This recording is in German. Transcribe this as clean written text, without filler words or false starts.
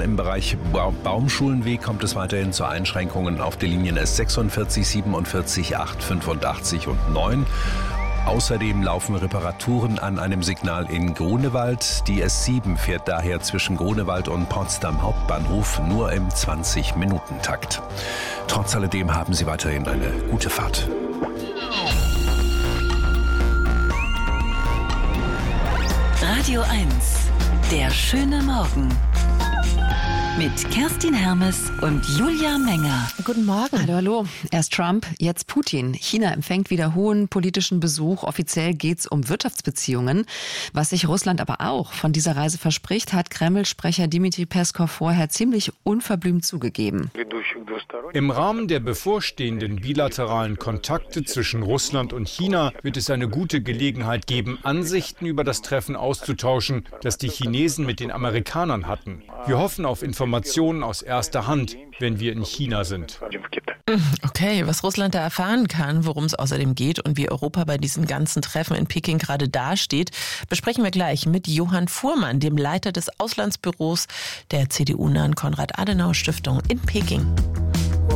im Bereich Baumschulenweg kommt es weiterhin zu Einschränkungen auf den Linien S46, 47, 8, 85 und 9. Außerdem laufen Reparaturen an einem Signal in Grunewald. Die S7 fährt daher zwischen Grunewald und Potsdam Hauptbahnhof nur im 20-Minuten-Takt. Trotz alledem haben Sie weiterhin eine gute Fahrt. Radio 1, der schöne Morgen. Mit Kerstin Hermes und Julia Menger. Guten Morgen. Hallo, hallo. Erst Trump, jetzt Putin. China empfängt wieder hohen politischen Besuch. Offiziell geht's um Wirtschaftsbeziehungen. Was sich Russland aber auch von dieser Reise verspricht, hat Kreml-Sprecher Dmitri Peskov vorher ziemlich unverblümt zugegeben. Im Rahmen der bevorstehenden bilateralen Kontakte zwischen Russland und China wird es eine gute Gelegenheit geben, Ansichten über das Treffen auszutauschen, das die Chinesen mit den Amerikanern hatten. Wir hoffen auf Informationen aus erster Hand, wenn wir in China sind. Okay, was Russland da erfahren kann, worum es außerdem geht und wie Europa bei diesen ganzen Treffen in Peking gerade dasteht, besprechen wir gleich mit Johann Fuhrmann, dem Leiter des Auslandsbüros der CDU-nahen Konrad-Adenauer-Stiftung in Peking.